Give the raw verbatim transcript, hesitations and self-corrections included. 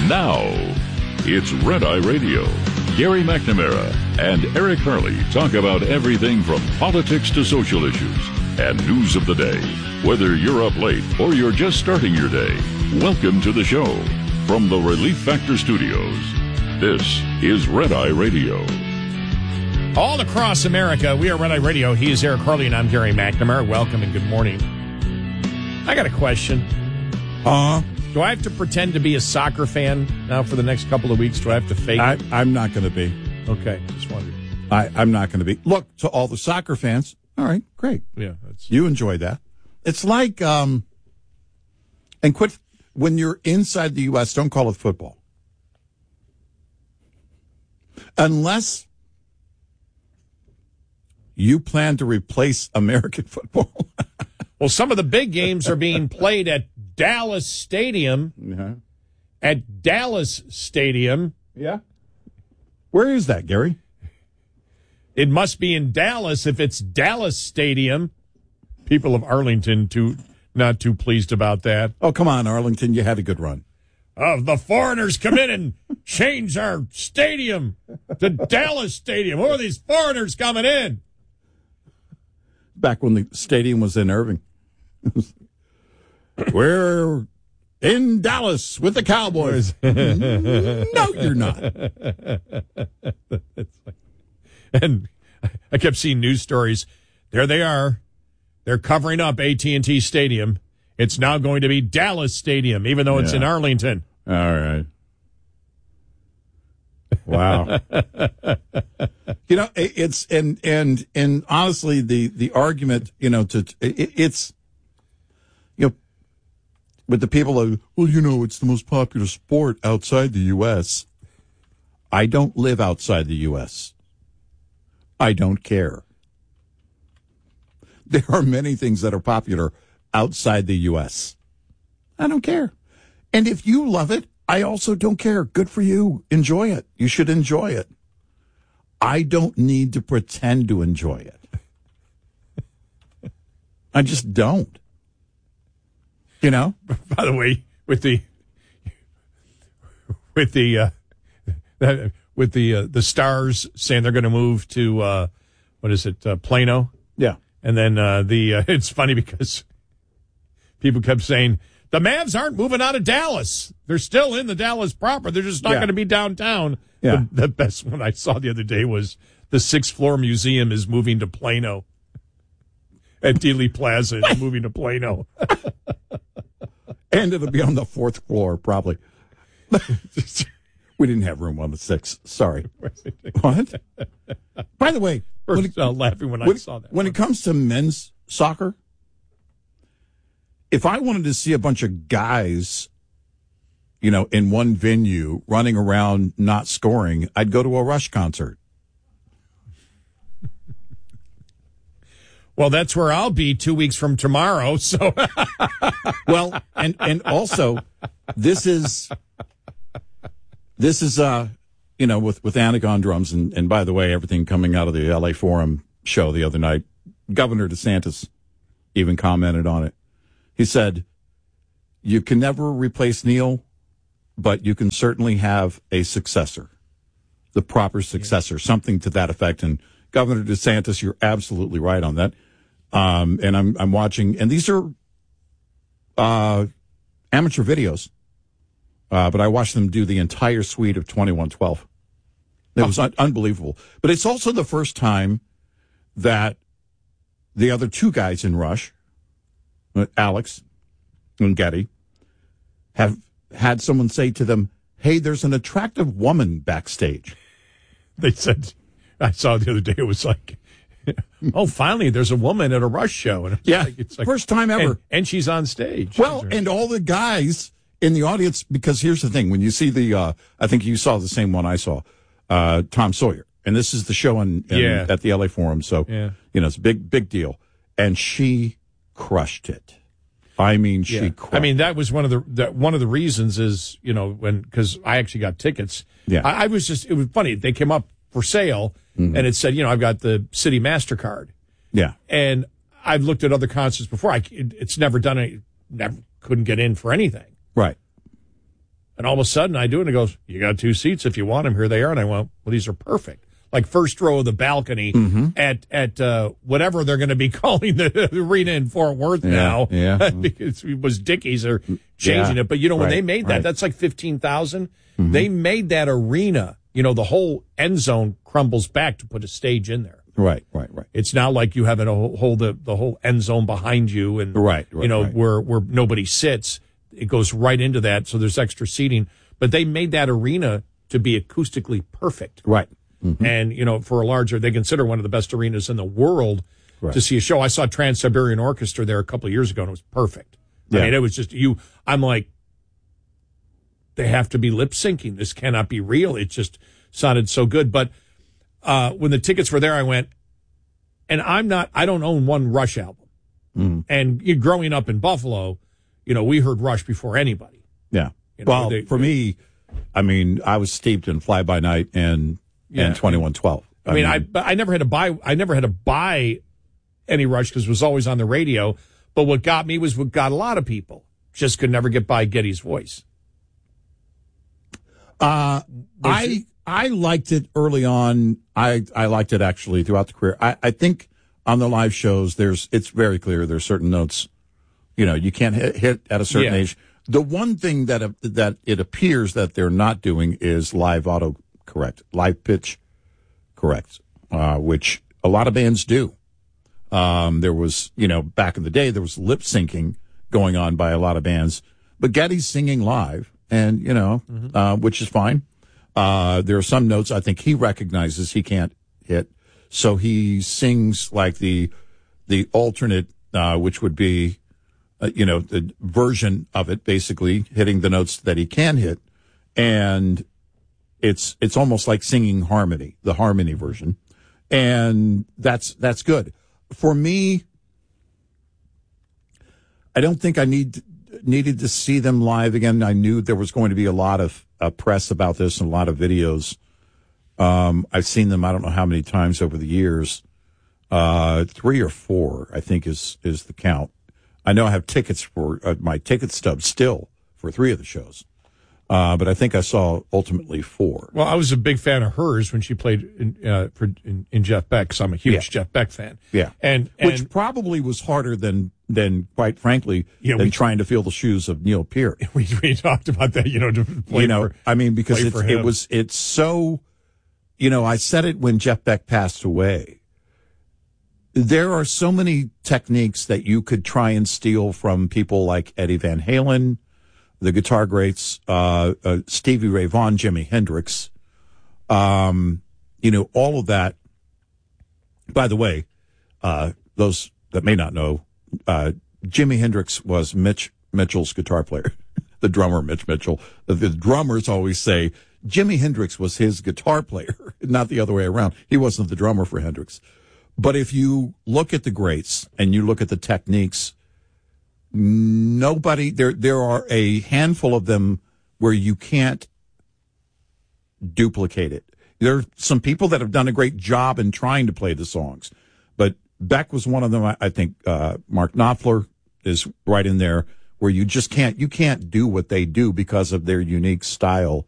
Now, it's Red Eye Radio. Gary McNamara and Eric Harley talk about everything from politics to social issues and news of the day. Whether you're up late or you're just starting your day, welcome to the show. From the Relief Factor Studios, this is Red Eye Radio. All across America, we are Red Eye Radio. He is Eric Harley, and I'm Gary McNamara. Welcome and good morning. I got a question. Uh, Do I have to pretend to be a soccer fan now for the next couple of weeks? Do I have to fake I, it? I'm not going to be. Okay, just wondered. I, I'm not going to be. Look, to all the soccer fans, all right, great. Yeah, that's... You enjoy that. It's like, um, and quit, when you're inside the U S, don't call it football. Unless you plan to replace American football. Well, some of the big games are being played at Dallas Stadium. Yeah. At Dallas Stadium. Yeah. Where is that, Gary? It must be in Dallas if it's Dallas Stadium. People of Arlington too not too pleased about that. Oh, come on, Arlington, you had a good run. Oh, the foreigners come in and change our stadium to Dallas Stadium. Who are these foreigners coming in? Back when the stadium was in Irving. We're in Dallas with the Cowboys. No, you're not. And I kept seeing news stories. There they are. They're covering up A T and T Stadium. It's now going to be Dallas Stadium, even though it's Yeah. in Arlington. All right. Wow. You know, it, it's and and and honestly, the the argument, you know, to it, it's you know, with the people of, well, you know, it's the most popular sport outside the U S. I don't live outside the U S. I don't care. There are many things that are popular outside the U S. I don't care. And if you love it, I also don't care. Good for you. Enjoy it. You should enjoy it. I don't need to pretend to enjoy it. I just don't. You know? By the way, with the with the uh, with the uh, the Stars saying they're going to move to uh, what is it, uh, Plano? Yeah. And then uh, the uh, it's funny because people kept saying the Mavs aren't moving out of Dallas. They're still in the Dallas proper. They're just not Yeah. going to be downtown. Yeah. The, the best one I saw the other day was the sixth floor museum is moving to Plano. At Dealey Plaza is moving to Plano. And it'll be on the fourth floor, probably. We didn't have room on the sixth. Sorry. What? By the way, First, when it, uh, laughing when, when, I saw that. when it comes to men's soccer, if I wanted to see a bunch of guys, you know, in one venue running around not scoring, I'd go to a Rush concert. Well, that's where I'll be two weeks from tomorrow. So, well, and and also, this is this is uh, you know, with with Anagon drums, and and by the way, everything coming out of the L A Forum show the other night, Governor DeSantis even commented on it. He said, "You can never replace Neil, but you can certainly have a successor, the proper successor, yeah. Something to that effect." And Governor DeSantis, you're absolutely right on that. Um, and I'm I'm watching, and these are uh, amateur videos, uh, but I watched them do the entire suite of twenty-one twelve. It was un- unbelievable. But it's also the first time that the other two guys in Rush, Alex and Getty, have had someone say to them, "Hey, there's an attractive woman backstage." They said, I saw the other day, it was like, oh, finally, there's a woman at a Rush show. And yeah, like, it's like, first time ever. And, and she's on stage. Well, and all the guys in the audience, because here's the thing, when you see the, uh, I think you saw the same one I saw, uh, Tom Sawyer. And this is the show in, in, yeah. at the L A Forum. So, yeah. you know, it's a big, big deal. And she crushed it. I mean, she yeah. crushed I mean, that was one of the, that one of the reasons is, you know, when, because I actually got tickets. Yeah. I, I was just, it was funny. They came up for sale, mm-hmm. and it said, you know, I've got the City MasterCard. Yeah. And I've looked at other concerts before. I, it, it's never done any, never couldn't get in for anything. Right. And all of a sudden I do it, and it goes, you got two seats if you want them. Here they are. And I went, well, these are perfect. Like first row of the balcony mm-hmm. at at uh, whatever they're going to be calling the arena in Fort Worth yeah, now. Yeah. Because it was Dickies are changing yeah. it. But, you know, when right, they made that, right. that's like fifteen thousand. Mm-hmm. They made that arena, you know, the whole end zone crumbles back to put a stage in there. Right, right, right. It's not like you have a whole the, the whole end zone behind you and, right, right, you know, right. where, where nobody sits. It goes right into that, so there's extra seating. But they made that arena to be acoustically perfect. Right. Mm-hmm. And, you know, for a larger, they consider one of the best arenas in the world right. to see a show. I saw Trans-Siberian Orchestra there a couple of years ago, and it was perfect. Yeah. I mean, it was just, you, I'm like, they have to be lip syncing. This cannot be real. It just sounded so good. But uh, when the tickets were there, I went, and I'm not, I don't own one Rush album. Mm. And you, growing up in Buffalo, you know, we heard Rush before anybody. Yeah. You know, well, they, for me, I mean, I was steeped in Fly By Night and Yeah. and twenty-one twelve. I mean, I I never had to buy I never had to buy any Rush because it was always on the radio. But what got me was what got a lot of people. Just could never get by Geddy's voice. Uh, I he- I liked it early on. I I liked it actually throughout the career. I, I think on the live shows, there's it's very clear there's certain notes, you know, you can't hit, hit at a certain Yeah. age. The one thing that uh, that it appears that they're not doing is live auto correct, live pitch correct, uh, which a lot of bands do. Um, there was, you know, back in the day, there was lip syncing going on by a lot of bands, but Geddy's singing live, and you know, mm-hmm. uh, which is fine. Uh, there are some notes I think he recognizes he can't hit, so he sings like the the alternate, uh, which would be, uh, you know, the version of it, basically hitting the notes that he can hit, and it's it's almost like singing harmony, the harmony version, and that's that's good. For me, I don't think I need needed to see them live again. I knew there was going to be a lot of uh, press about this and a lot of videos. Um, I've seen them I don't know how many times over the years. Uh, three or four, I think, is is the count. I know I have tickets for uh, my ticket stub still for three of the shows. Uh, but I think I saw ultimately four. Well, I was a big fan of hers when she played in, uh, for, in, in Jeff Beck, because I'm a huge Yeah. Jeff Beck fan. Yeah. And, and Which probably was harder than, than quite frankly, Yeah, than we- trying to fill the shoes of Neil Peart. we, we talked about that, you know, to play You know, for, I mean, because play it's, for it him. was, it's so, you know, I said it when Jeff Beck passed away. There are so many techniques that you could try and steal from people like Eddie Van Halen, the guitar greats, uh, uh, Stevie Ray Vaughan, Jimi Hendrix, um, you know, all of that. By the way, uh, those that may not know, uh, Jimi Hendrix was Mitch Mitchell's guitar player, the drummer, Mitch Mitchell. The, the drummers always say Jimi Hendrix was his guitar player, not the other way around. He wasn't the drummer for Hendrix. But if you look at the greats and you look at the techniques, nobody there there are a handful of them where you can't duplicate it. There are some people that have done a great job in trying to play the songs, but Beck was one of them. I, I think uh, Mark Knopfler is right in there, where you just can't you can't do what they do because of their unique style